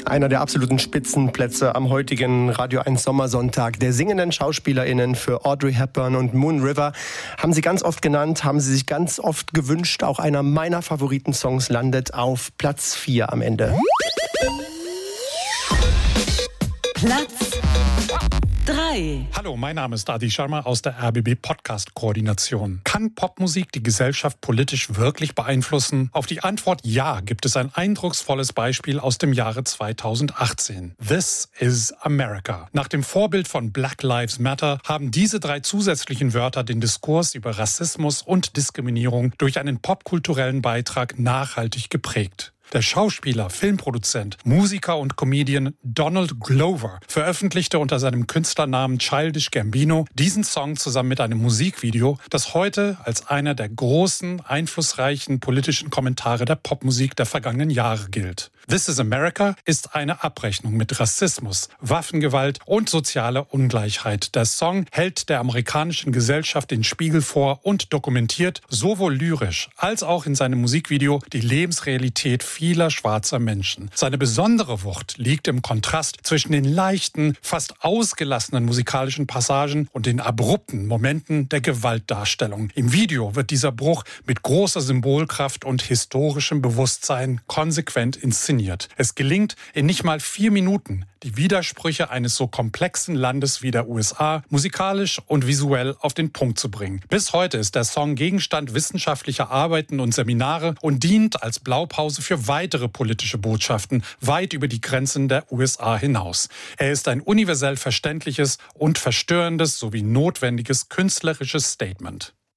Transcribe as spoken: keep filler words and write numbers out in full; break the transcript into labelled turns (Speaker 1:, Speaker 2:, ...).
Speaker 1: Einer der absoluten Spitzenplätze am heutigen Radio eins Sommersonntag der singenden SchauspielerInnen für Audrey Hepburn und Moon River. Haben sie ganz oft genannt, haben sie sich ganz oft gewünscht. Auch einer meiner Favoriten-Songs landet auf Platz vier am Ende.
Speaker 2: Platz drei.
Speaker 3: Hallo, mein Name ist Adi Sharma aus der R B B Podcast-Koordination. Kann Popmusik die Gesellschaft politisch wirklich beeinflussen? Auf die Antwort ja gibt es ein eindrucksvolles Beispiel aus dem Jahre zweitausendachtzehn. This is America. Nach dem Vorbild von Black Lives Matter haben diese drei zusätzlichen Wörter den Diskurs über Rassismus und Diskriminierung durch einen popkulturellen Beitrag nachhaltig geprägt. Der Schauspieler, Filmproduzent, Musiker und Comedian Donald Glover veröffentlichte unter seinem Künstlernamen Childish Gambino diesen Song zusammen mit einem Musikvideo, das heute als einer der großen, einflussreichen politischen Kommentare der Popmusik der vergangenen Jahre gilt. This is America ist eine Abrechnung mit Rassismus, Waffengewalt und sozialer Ungleichheit. Der Song hält der amerikanischen Gesellschaft den Spiegel vor und dokumentiert sowohl lyrisch als auch in seinem Musikvideo die Lebensrealität vieler schwarzer Menschen. Seine besondere Wucht liegt im Kontrast zwischen den leichten, fast ausgelassenen musikalischen Passagen und den abrupten Momenten der Gewaltdarstellung. Im Video wird dieser Bruch mit großer Symbolkraft und historischem Bewusstsein konsequent inszeniert. Es gelingt in nicht mal vier Minuten, die Widersprüche eines so komplexen Landes wie der U S A musikalisch und visuell auf den Punkt zu bringen. Bis heute ist der Song Gegenstand wissenschaftlicher Arbeiten und Seminare und dient als Blaupause für weitere politische Botschaften weit über die Grenzen der U S A hinaus. Er ist ein universell verständliches und verstörendes sowie notwendiges künstlerisches Statement.